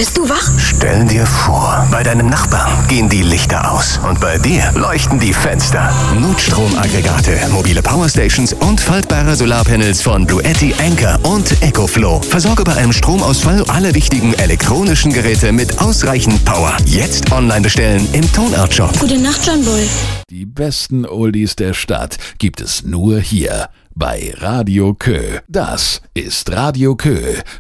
Bist du wach? Stell dir vor, bei deinem Nachbarn gehen die Lichter aus und bei dir leuchten die Fenster. Notstromaggregate, mobile Powerstations und faltbare Solarpanels von Bluetti, Anker und EcoFlow. Versorge bei einem Stromausfall alle wichtigen elektronischen Geräte mit ausreichend Power. Jetzt online bestellen im Tonart-Shop. Gute Nacht, John Bull. Die besten Oldies der Stadt gibt es nur hier bei Radio Kö. Das ist Radio Kö.